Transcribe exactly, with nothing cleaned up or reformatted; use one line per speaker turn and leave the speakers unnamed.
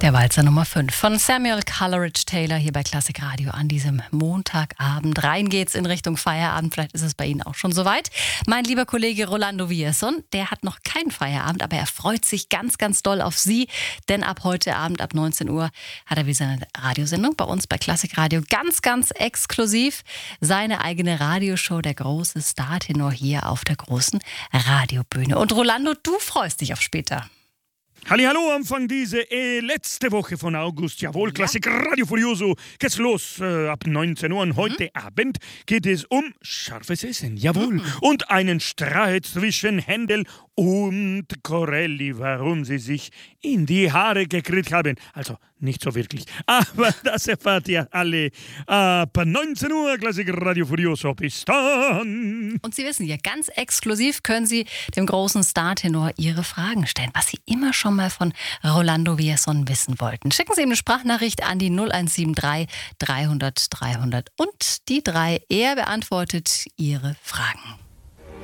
Der Walzer Nummer fünf von Samuel Coleridge Taylor hier bei Klassik Radio an diesem Montagabend. Rein geht's in Richtung Feierabend, vielleicht ist es bei Ihnen auch schon soweit. Mein lieber Kollege Rolando Villazón, der hat noch keinen Feierabend, aber er freut sich ganz, ganz doll auf Sie, denn ab heute Abend, ab neunzehn Uhr, hat er wieder seine Radiosendung bei uns bei Klassik Radio. Ganz, ganz exklusiv seine eigene Radioshow, der große Startenor hier auf der großen Radiobühne. Und Rolando, du freust dich auf später.
Hallihallo, Anfang dieser äh, letzte Woche von August. Jawohl, ja. Klassik Radio Furioso geht's los äh, ab neunzehn Uhr. Und heute mhm. Abend geht es um scharfes Essen. Jawohl. Mhm. Und einen Streit zwischen Händel und Corelli, warum sie sich in die Haare gekriegt haben. Also nicht so wirklich. Aber das erfahrt ihr alle ab neunzehn Uhr. Klassik Radio Furioso. Bis dann.
Und Sie wissen ja, ganz exklusiv können Sie dem großen Startenor Ihre Fragen stellen, was Sie immer schon mal von Rolando Villazón wissen wollten. Schicken Sie ihm eine Sprachnachricht an die null eins sieben drei dreihundert dreihundert und die drei. Er beantwortet Ihre Fragen.